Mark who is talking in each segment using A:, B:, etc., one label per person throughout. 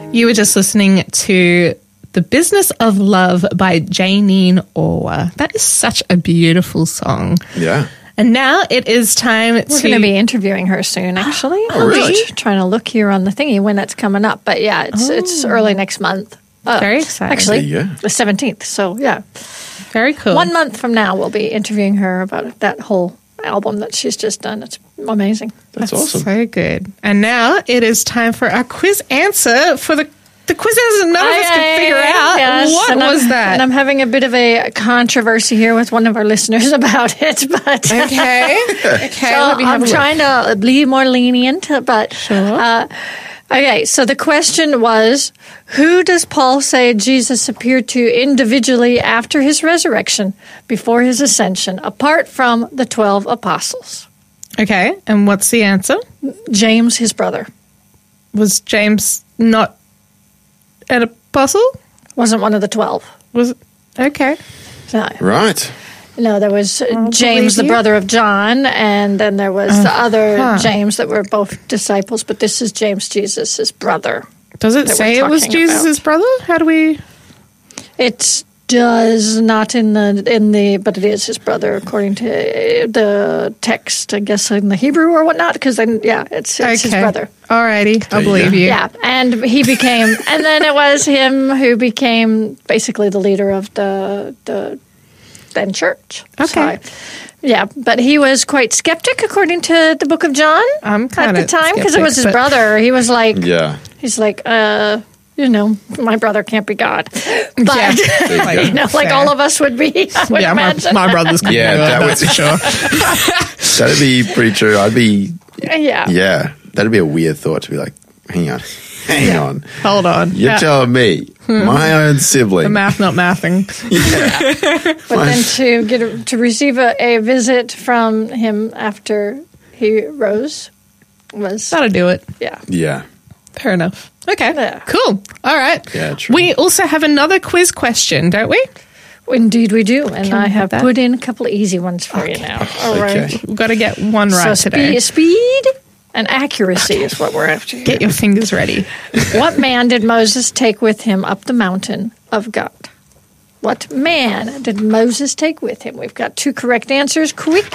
A: You were just listening to The Business of Love by Janine Orwa. That is such a beautiful song.
B: Yeah.
A: And now it is time
C: We're going to be interviewing her soon, actually.
B: Oh, really?
C: I'm just trying to look here on the thingy when that's coming up. But yeah, it's early next month.
A: Very exciting.
C: Actually,
B: There you go.
C: the 17th. So yeah,
A: Very cool.
C: 1 month from now, we'll be interviewing her about that whole album that she's just done. It's amazing.
B: That's awesome.
A: So good. And now it is time for our quiz answer for the quiz answer none of us could figure out.
C: Yes,
A: What was that?
C: And I'm having a bit of a controversy here with one of our listeners about it. But
A: Okay. Okay.
C: so
A: let me have
C: I'm
A: a look.
C: trying to be more lenient. But okay, so the question was, who does Paul say Jesus appeared to individually after his resurrection, before his ascension, apart from the 12 apostles?
A: Okay. And what's the answer?
C: James, his brother.
A: Was James not an apostle?
C: Wasn't one of the 12.
A: Was it? Okay.
C: No.
B: Right.
C: No, there was James, the
A: believe you.
C: brother of John, and then there was the other James that were both disciples, but this is James, Jesus' brother.
A: Does it
C: that
A: say
C: we're
A: it was
C: talking
A: Jesus' brother? How do we...
C: It does not in the, but it is his brother according to the text, I guess, in the Hebrew or whatnot, because then, yeah, it's his brother.
A: Alrighty. I
B: you
A: believe
B: go.
A: you.
C: Yeah, and he became, and then it was him who became basically the leader of the then church.
A: Okay.
C: So, yeah, but he was quite skeptic according to the Book of John
A: I'm
C: at
A: kind
C: the
A: of
C: time, because it was his
A: skeptic, but-
C: brother. He was like,
B: Yeah.
C: he's like, my brother can't be God, but
A: Yeah.
B: There you go.
C: like
A: Fair.
C: all of us would be. I would
A: Yeah,
C: imagine.
A: my brother's coming
B: Yeah, that
A: that's
B: would-
A: for sure.
B: That'd be pretty true. I'd be,
C: Yeah.
B: yeah, that'd be a weird thought to be like, hang on.
A: Hold on.
B: You're telling me, my own
A: The
B: sibling.
A: math not mathing.
C: But then to receive a visit from him after he rose was
A: That'll do it.
C: yeah.
B: Yeah.
A: Fair enough. Okay.
C: Yeah.
A: Cool. All right.
B: Yeah, true.
A: We also have another quiz question, don't we?
C: Indeed, we do, and I
A: we have
C: have
A: that?
C: put in a couple of easy ones for you now. All right.
B: Okay.
A: We've got to get one right
C: So
A: today.
C: speed and accuracy is what we're after. Here.
A: Get your fingers ready.
C: What man did Moses take with him up the mountain of God? What man did Moses take with him? We've got two correct answers. Quick.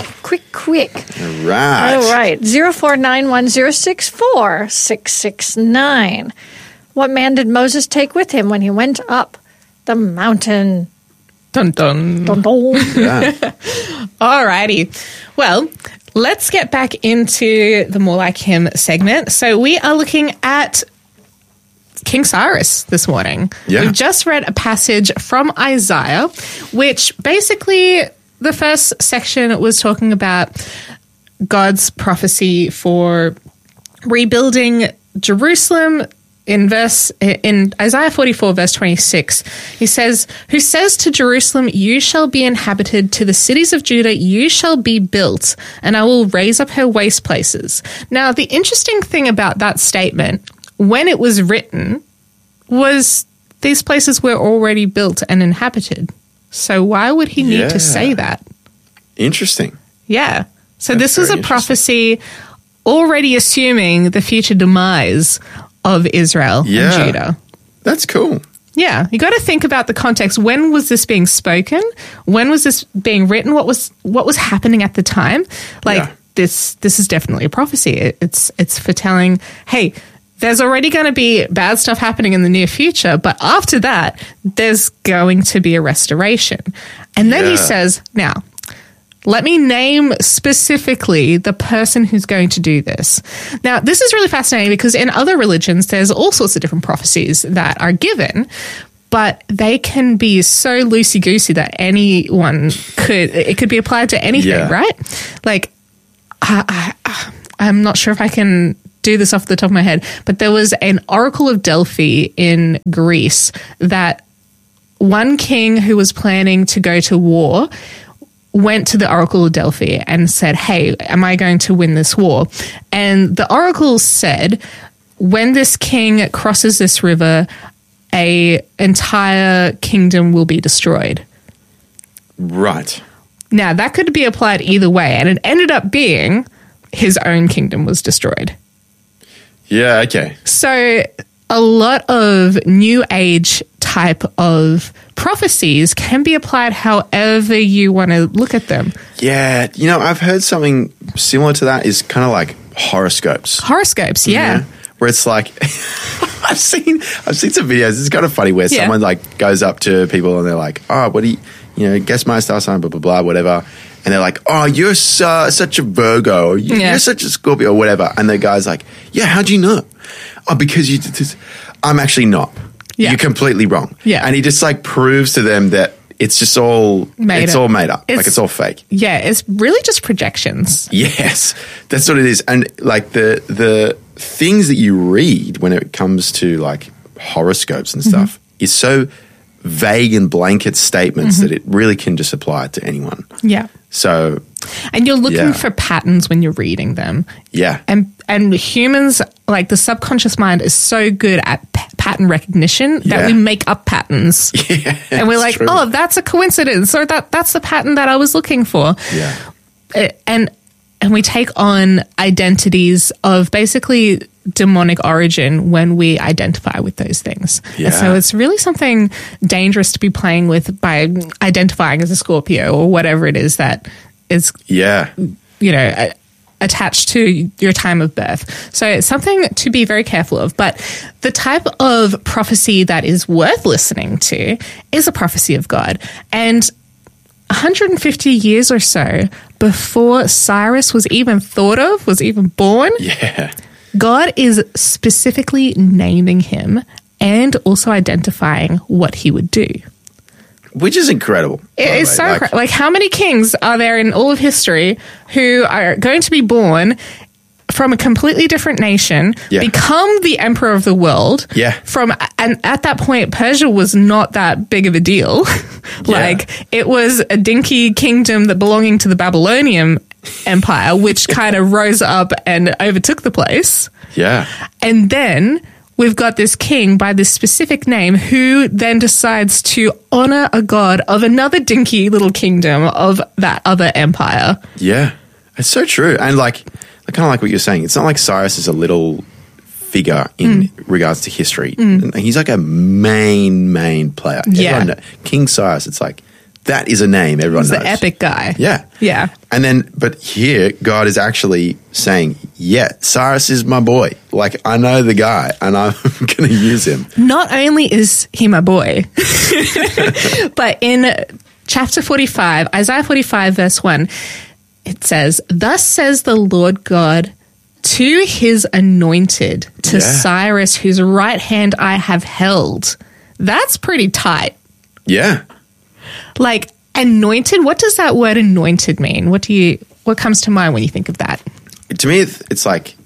B: Right.
C: All right. 0491064669. What man did Moses take with him when he went up the mountain?
A: Dun dun.
C: Dun, dun.
B: Yeah.
A: Alrighty. Well, let's get back into the More Like Him segment. So we are looking at King Cyrus this morning.
B: Yeah.
A: We've just read a passage from Isaiah, which basically the first section was talking about God's prophecy for rebuilding Jerusalem. In Isaiah 44, verse 26, he says, "Who says to Jerusalem, you shall be inhabited, to the cities of Judah, you shall be built, and I will raise up her waste places." Now, the interesting thing about that statement, when it was written, was these places were already built and inhabited. So why would he need
B: Yeah.
A: to say that?
B: Interesting.
A: Yeah. So
B: That's
A: this was a
B: very interesting.
A: prophecy already assuming the future demise of Israel
B: Yeah.
A: and Judah.
B: That's cool.
A: Yeah, you got to think about the context. When was this being spoken? When was this being written? What was happening at the time? Like
B: Yeah.
A: this is definitely a prophecy. It's foretelling, hey, there's already going to be bad stuff happening in the near future, but after that, there's going to be a restoration. And then he
B: Yeah.
A: says, now, let me name specifically the person who's going to do this. Now, this is really fascinating because in other religions, there's all sorts of different prophecies that are given, but they can be so loosey-goosey that anyone could be applied to anything,
B: Yeah.
A: right? Like, I'm not sure if I can do this off the top of my head, but there was an Oracle of Delphi in Greece that one king who was planning to go to war went to the Oracle of Delphi and said, hey, am I going to win this war? And the Oracle said, when this king crosses this river, an entire kingdom will be destroyed.
B: Right.
A: Now, that could be applied either way, and it ended up being his own kingdom was destroyed.
B: Yeah, okay.
A: So a lot of New Age type of prophecies can be applied however you want to look at them.
B: Yeah. You know, I've heard something similar to that is kind of like horoscopes.
A: Horoscopes, yeah.
B: Where it's like, I've seen some videos. It's kind of funny where someone like goes up to people and they're like, oh, what do you guess my star sign, blah, blah, blah, whatever. And they're like, oh, you're such a Virgo, or you're such a Scorpio, or whatever. And the guy's like, yeah, how'd you know? Oh, because you did this. I'm actually not. Yeah. You're completely wrong.
A: Yeah.
B: And he just like proves to them that it's just all made up. Like it's all fake.
A: Yeah, it's really just projections.
B: Yes, that's what it is. And like the things that you read when it comes to like horoscopes and stuff is so vague and blanket statements that it really can just apply to anyone.
A: Yeah.
B: So,
A: and you're looking for patterns when you're reading them.
B: Yeah.
A: And humans, like the subconscious mind is so good at pattern recognition that we make up patterns.
B: Yeah.
A: And we're like, oh, that's a coincidence, or that's the pattern that I was looking for.
B: Yeah.
A: And we take on identities of basically demonic origin when we identify with those things.
B: Yeah.
A: And so it's really something dangerous to be playing with by identifying as a Scorpio or whatever it is that is, attached to your time of birth. So it's something to be very careful of. But the type of prophecy that is worth listening to is a prophecy of God. And 150 years or so before Cyrus was even thought of, was even born, God is specifically naming him and also identifying what he would do.
B: Which is incredible.
A: It is so incredible. Like, how many kings are there in all of history who are going to be born from a completely different nation, become the emperor of the world?
B: Yeah.
A: And at that point, Persia was not that big of a deal. It was a dinky kingdom that belonging to the Babylonian Empire, which kind of rose up and overtook the place.
B: Yeah.
A: And then we've got this king by this specific name who then decides to honor a god of another dinky little kingdom of that other empire.
B: Yeah. It's so true. And kind of like what you're saying, it's not like Cyrus is a little figure in regards to history. He's like a main player.
A: Yeah.
B: King Cyrus, it's like, that is a name everyone knows.
A: He's the epic guy.
B: Yeah.
A: Yeah.
B: And then, but here, God is actually saying, yeah, Cyrus is my boy. Like, I know the guy and I'm going to use him.
A: Not only is he my boy, but in chapter 45, Isaiah 45, verse 1, it says, "Thus says the Lord God to his anointed, to Cyrus, whose right hand I have held." That's pretty tight.
B: Yeah.
A: Like, anointed, what does that word anointed mean? What comes to mind when you think of that?
B: To me, it's like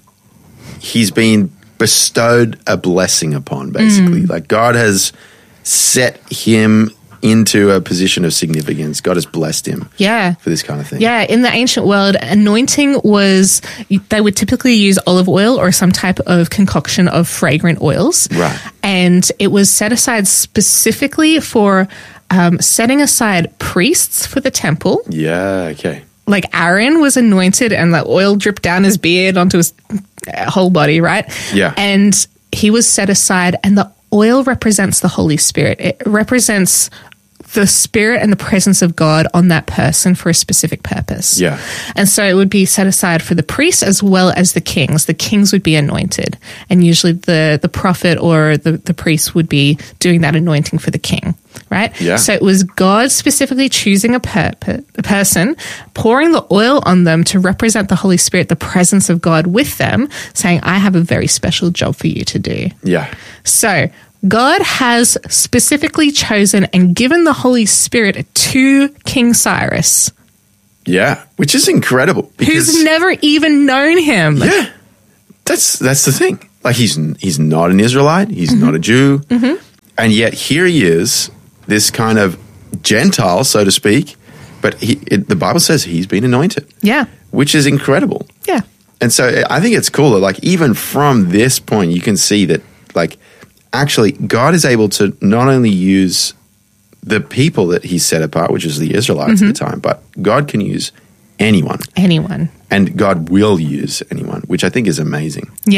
B: he's been bestowed a blessing upon, basically. Like, God has set him into a position of significance. God has blessed him for this kind of thing.
A: Yeah, in the ancient world, anointing was, they would typically use olive oil or some type of concoction of fragrant oils.
B: Right.
A: And it was set aside specifically for setting aside priests for the temple.
B: Yeah, okay.
A: Like Aaron was anointed and the oil dripped down his beard onto his whole body, right?
B: Yeah.
A: And he was set aside, and the oil represents the Holy Spirit. It represents the spirit and the presence of God on that person for a specific purpose.
B: Yeah.
A: And so it would be set aside for the priests as well as the kings. The kings would be anointed, and usually the prophet or the priest would be doing that anointing for the king, right?
B: Yeah.
A: So it was God specifically choosing a person, pouring the oil on them to represent the Holy Spirit, the presence of God with them, saying, I have a very special job for you to do.
B: Yeah.
A: So God has specifically chosen and given the Holy Spirit to King Cyrus.
B: Yeah, which is incredible.
A: Who's never even known him.
B: Yeah, that's the thing. Like, he's not an Israelite. He's not a Jew. And yet here he is, this kind of Gentile, so to speak. But the Bible says he's been anointed.
A: Yeah.
B: Which is incredible.
A: Yeah.
B: And so I think it's cool that, like, even from this point, you can see that, like, actually, God is able to not only use the people that he set apart, which is the Israelites at the time, but God can use anyone.
A: Anyone.
B: And God will use anyone, which I think is amazing.
A: Yeah.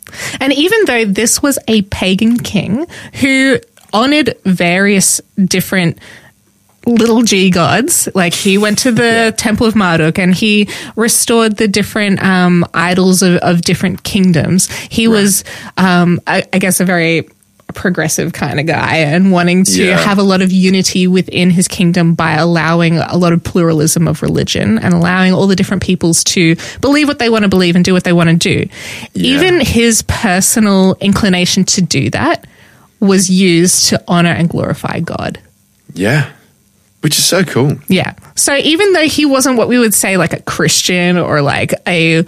A: And even though this was a pagan king who honored various different little g gods, like he went to the Temple of Marduk and he restored the different idols of different kingdoms. He was, I guess, a very progressive kind of guy and wanting to have a lot of unity within his kingdom by allowing a lot of pluralism of religion and allowing all the different peoples to believe what they want to believe and do what they want to do. Even his personal inclination to do that was used to honor and glorify God.
B: Yeah. Which is so cool.
A: Yeah. So even though he wasn't what we would say like a Christian or like a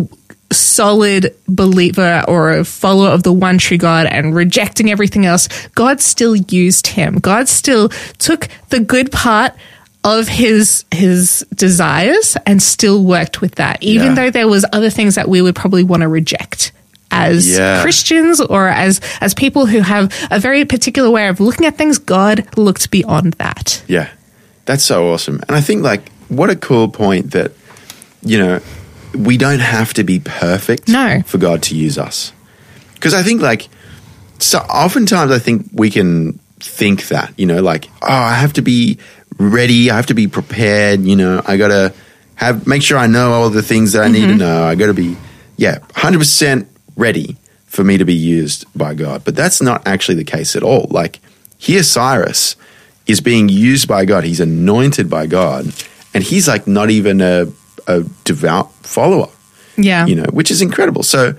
A: solid believer or a follower of the one true God and rejecting everything else, God still used him. God still took the good part of his desires and still worked with that, even though there was other things that we would probably want to reject as Christians or as people who have a very particular way of looking at things. God looked beyond that.
B: Yeah. That's so awesome. And I think, like, what a cool point that, you know, we don't have to be perfect for God to use us. Because I think, like, so oftentimes I think we can think that, you know, like, oh, I have to be ready, I have to be prepared, you know, I got to make sure I know all the things that I need to know. I got to be, 100% ready for me to be used by God. But that's not actually the case at all. Like, here Cyrus is being used by God. He's anointed by God. And he's like not even a devout follower. Yeah. You know, which is incredible. So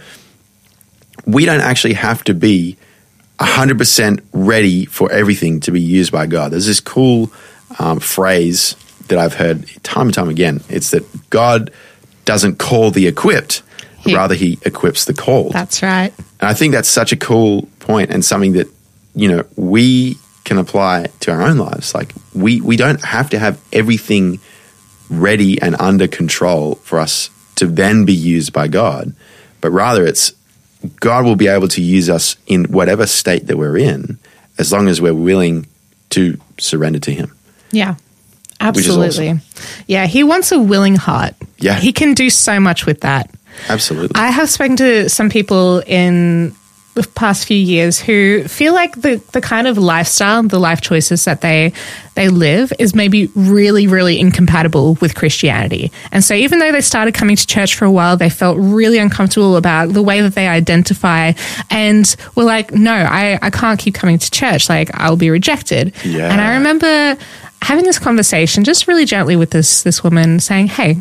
B: we don't actually have to be 100% ready for everything to be used by God. There's this cool phrase that I've heard time and time again. It's that God doesn't call the equipped, rather he equips the called.
A: That's right.
B: And I think that's such a cool point and something that, you know, we can apply to our own lives. Like we don't have to have everything ready and under control for us to then be used by God, but rather it's God will be able to use us in whatever state that we're in as long as we're willing to surrender to him.
A: Yeah, absolutely.
B: Awesome.
A: Yeah, he wants a willing heart.
B: Yeah.
A: He can do so much with that.
B: Absolutely.
A: I have spoken to some people in the past few years who feel like the kind of lifestyle, the life choices that they live is maybe really, really incompatible with Christianity. And so even though they started coming to church for a while, they felt really uncomfortable about the way that they identify and were like, no, I can't keep coming to church. Like, I'll be rejected.
B: Yeah.
A: And I remember having this conversation just really gently with this woman saying, hey,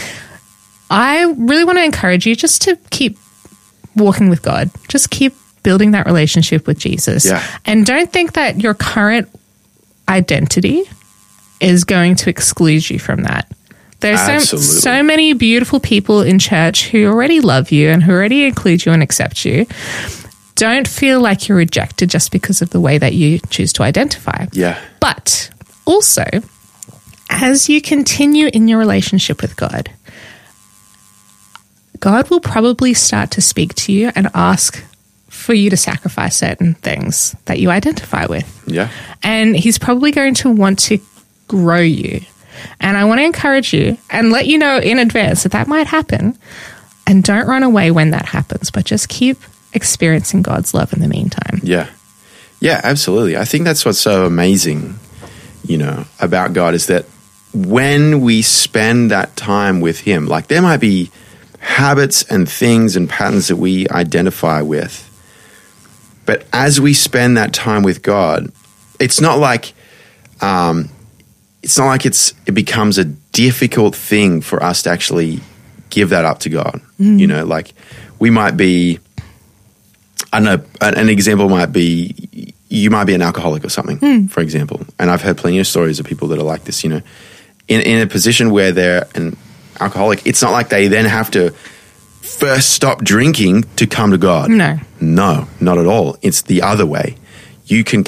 A: I really want to encourage you just to keep walking with God. Just keep building that relationship with Jesus.
B: Yeah.
A: And don't think that your current identity is going to exclude you from that. There's so many beautiful people in church who already love you and who already include you and accept you. Don't feel like you're rejected just because of the way that you choose to identify.
B: Yeah.
A: But also, as you continue in your relationship with God, God will probably start to speak to you and ask for you to sacrifice certain things that you identify with.
B: Yeah.
A: And he's probably going to want to grow you. And I want to encourage you and let you know in advance that might happen. And don't run away when that happens, but just keep experiencing God's love in the meantime.
B: Yeah. Yeah, absolutely. I think that's what's so amazing, you know, about God is that when we spend that time with him, like there might be habits and things and patterns that we identify with. But as we spend that time with God, it's not like it becomes a difficult thing for us to actually give that up to God. You know, like we might be, I don't know, an example might be you might be an alcoholic or something, for example. And I've heard plenty of stories of people that are like this, you know, in a position where they're an alcoholic. It's not like they then have to first stop drinking to come to God.
A: No,
B: not at all. It's the other way. You can